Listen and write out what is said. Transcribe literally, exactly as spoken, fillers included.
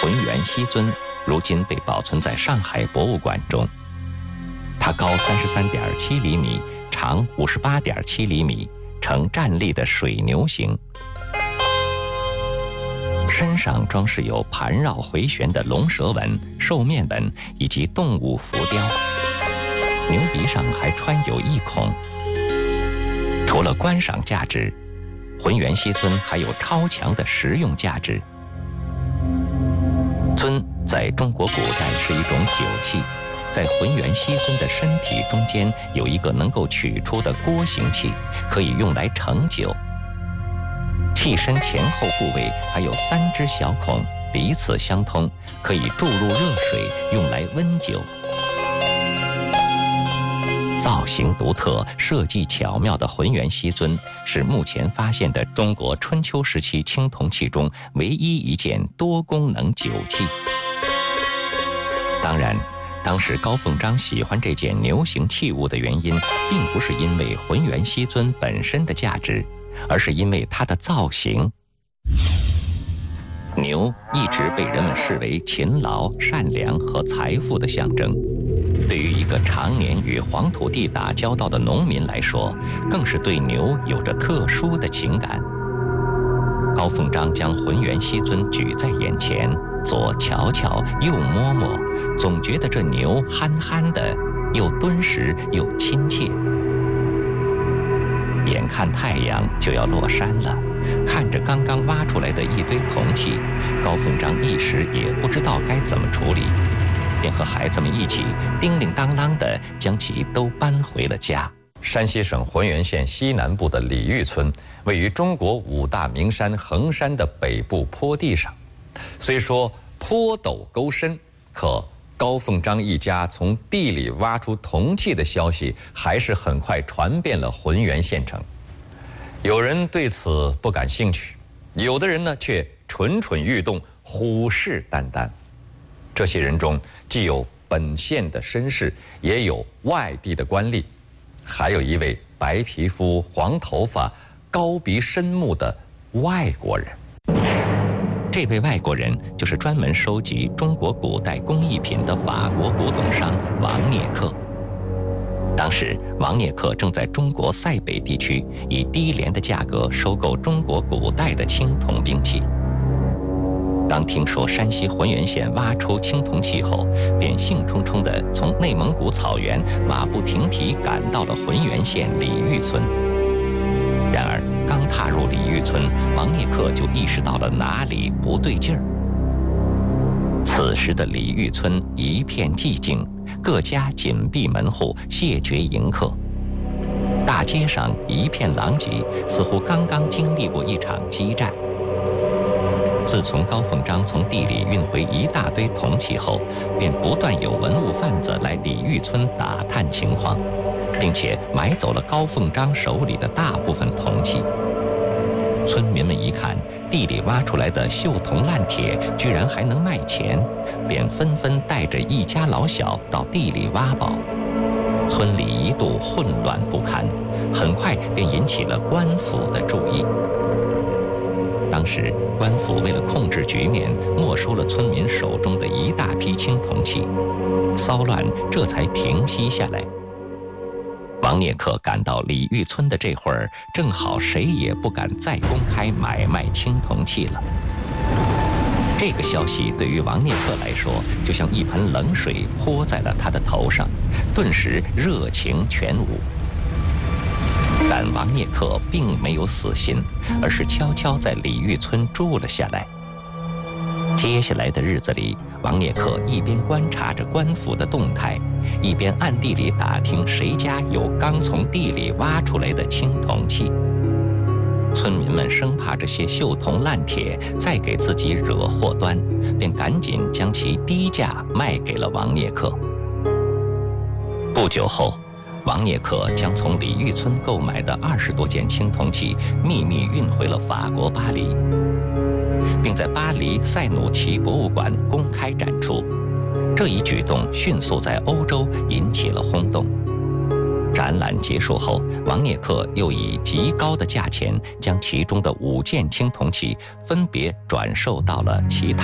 浑元西尊如今被保存在上海博物馆中。它高三十三点七厘米，长五十八点七厘米，呈站立的水牛形。身上装饰有盘绕回旋的龙蛇纹、兽面纹以及动物浮雕，牛鼻上还穿有一孔。除了观赏价值，浑元西尊还有超强的实用价值。尊在中国古代是一种酒器，在浑元西尊的身体中间有一个能够取出的锅形器，可以用来盛酒。器身前后部位还有三只小孔，彼此相通，可以注入热水用来温酒。造型独特、设计巧妙的浑元西尊是目前发现的中国春秋时期青铜器中唯一一件多功能酒器。当然，当时高凤章喜欢这件牛形器物的原因，并不是因为浑元西尊本身的价值，而是因为它的造型。牛一直被人们视为勤劳、善良和财富的象征。对于一个常年与黄土地打交道的农民来说，更是对牛有着特殊的情感。高凤章将浑元西尊举在眼前，左瞧瞧，右摸摸，总觉得这牛憨憨的，又敦实又亲切。眼看太阳就要落山了，看着刚刚挖出来的一堆铜器，高凤章一时也不知道该怎么处理，便和孩子们一起叮铃当啷地将其都搬回了家。 山西省浑源县西南部的李峪村位于中国五大名山衡山的北部坡地上，虽说坡陡沟深，可高凤章一家从地里挖出铜器的消息还是很快传遍了浑源县城。有人对此不感兴趣，有的人呢却蠢蠢欲动，虎视眈眈。这些人中既有本县的绅士，也有外地的官吏，还有一位白皮肤、黄头发、高鼻深目的外国人。 这位外国人就是专门收集中国古代工艺品的法国古董商王聂克。当时，王聂克正在中国塞北地区以低廉的价格收购中国古代的青铜兵器。当听说山西浑源县挖出青铜器后，便兴冲冲地从内蒙古草原马不停蹄赶到了浑源县李峪村。然而，刚踏入李峪村，王聂克就意识到了哪里不对劲儿。此时的李峪村一片寂静，各家紧闭门户，谢绝迎客。大街上一片狼藉，似乎刚刚经历过一场激战。自从高凤章从地里运回一大堆铜器后，便不断有文物贩子来李峪村打探情况，并且买走了高凤章手里的大部分铜器。村民们一看地里挖出来的锈铜烂铁居然还能卖钱，便纷纷带着一家老小到地里挖宝。村里一度混乱不堪，很快便引起了官府的注意。当时，官府为了控制局面，没收了村民手中的一大批青铜器，骚乱这才平息下来。王聂克赶到李峪村的这会儿，正好谁也不敢再公开买卖青铜器了。这个消息对于王聂克来说，就像一盆冷水泼在了他的头上，顿时热情全无。但王聂克并没有死心，而是悄悄在李峪村住了下来。接下来的日子里，王聂克一边观察着官府的动态，一边暗地里打听谁家有刚从地里挖出来的青铜器。村民们生怕这些锈铜烂铁再给自己惹祸端，便赶紧将其低价卖给了王聂克。不久后，王聂克将从李峪村购买的二十多件青铜器秘密运回了法国巴黎，并在巴黎塞努奇博物馆公开展出。这一举动迅速在欧洲引起了轰动。展览结束后，王聂克又以极高的价钱将其中的五件青铜器分别转售到了其他